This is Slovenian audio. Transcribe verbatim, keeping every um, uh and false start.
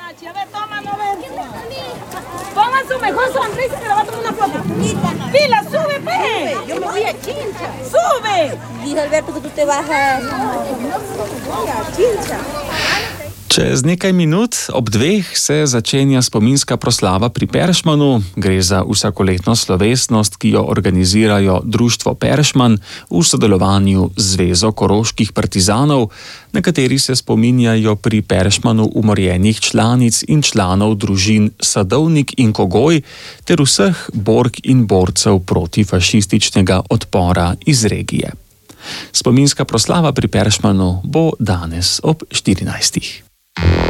A ver, toma, no ver. Pongan su mejor sonrisa que le va a tomar una foto. Pila, sube, pe. Yo me voy a Chincha. Sube. Dijo Alberto que tú te vas a... a Chincha. Čez nekaj minut ob dveh se začenja spominska proslava pri Peršmanu. Gre za vsakoletno slovesnost, ki jo organizirajo Društvo Peršman v sodelovanju z Zvezo koroških partizanov, na kateri se spominjajo pri Peršmanu umorjenih članic in članov družin Sadovnik in Kogoj ter vseh bork in borcev protifašističnega odpora iz regije. Spominska proslava pri Peršmanu bo danes ob štirinajstih.